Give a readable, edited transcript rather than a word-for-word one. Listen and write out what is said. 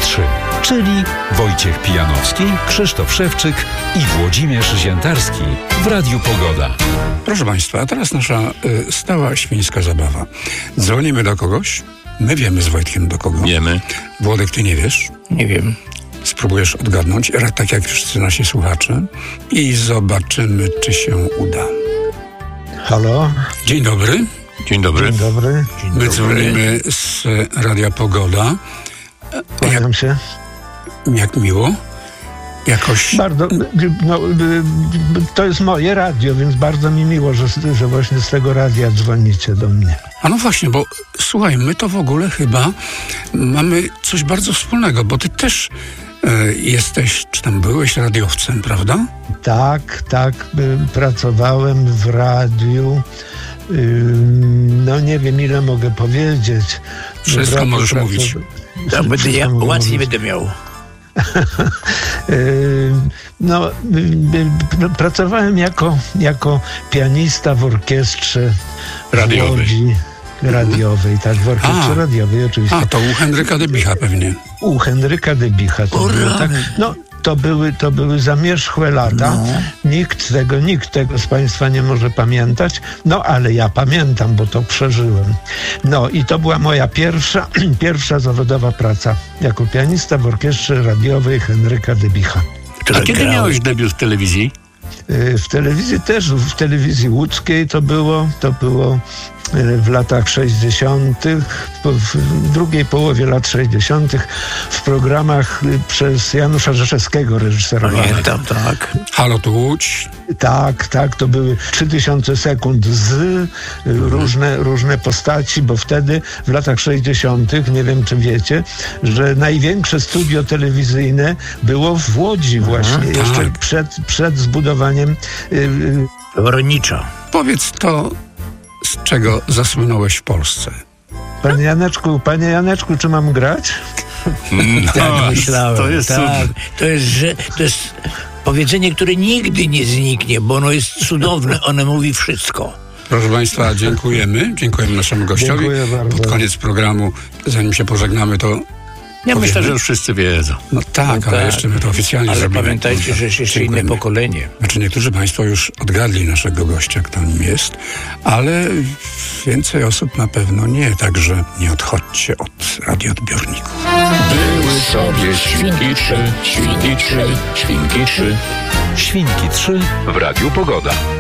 3, czyli Wojciech Pijanowski, Krzysztof Szewczyk i Włodzimierz Ziętarski w Radiu Pogoda. Proszę Państwa, a teraz nasza stała świńska zabawa. Dzwonimy do kogoś. My wiemy z Wojtkiem do kogo. Wiemy. Włodek, ty nie wiesz? Nie wiem. Spróbujesz odgadnąć, tak jak wszyscy nasi słuchacze. I zobaczymy, czy się uda. Halo? Dzień dobry. Dzień dobry. Dzień dobry. My dzwonimy z Radia Pogoda. Kłaniam się. Jak miło. Jakoś... Bardzo, to jest moje radio, więc bardzo mi miło, że właśnie z tego radia dzwonicie do mnie. A no właśnie, bo słuchaj, my to w ogóle chyba mamy coś bardzo wspólnego, bo ty też jesteś, czy tam byłeś radiowcem, prawda? Tak, pracowałem w radiu. No nie wiem, ile mogę powiedzieć. Wszystko możesz mówić. Łatwiej będę miał. Pracowałem jako pianista w orkiestrze Radiowej. w Łodzi radiowej, tak, w orkiestrze radiowej oczywiście. A, to u Henryka Debicha pewnie. U Henryka Debicha to było, tak? No, to były zamierzchłe lata. Nikt tego z Państwa nie może pamiętać. No, ale ja pamiętam, bo to przeżyłem. No i to była moja pierwsza zawodowa praca jako pianista w orkiestrze radiowej Henryka Debicha. A kiedy miałeś debiut w telewizji? W telewizji też, w telewizji łódzkiej to było w latach 60., w drugiej połowie lat 60., w programach przez Janusza Rzeszewskiego reżyserowanych. Pamiętam, tak. Halo, tu Łódź. Tak, to były 3000 sekund z różne postaci, bo wtedy w latach 60., nie wiem czy wiecie, że największe studio telewizyjne było w Łodzi właśnie, jeszcze przed zbudowaniem Woronicza. Powiedz to, z czego zasłynąłeś w Polsce. Panie Janeczku, czy mam grać? Tak myślałem. To jest tak. To jest powiedzenie, które nigdy nie zniknie, bo ono jest cudowne, ono mówi wszystko. Proszę Państwa, dziękujemy naszemu gościowi. Dziękuję bardzo. Pod koniec programu, zanim się pożegnamy, to Ja powiemy. myślę, że już wszyscy wiedzą. No tak, ale jeszcze my to oficjalnie Ale zrobimy. pamiętajcie, że jest jeszcze inne Dziękujemy. pokolenie. Znaczy niektórzy Państwo już odgadli naszego gościa, kto nim jest, ale więcej osób na pewno nie, także nie odchodźcie od radioodbiorników. Były sobie świnki trzy, świnki trzy, świnki trzy. Świnki 3 w Radiu Pogoda.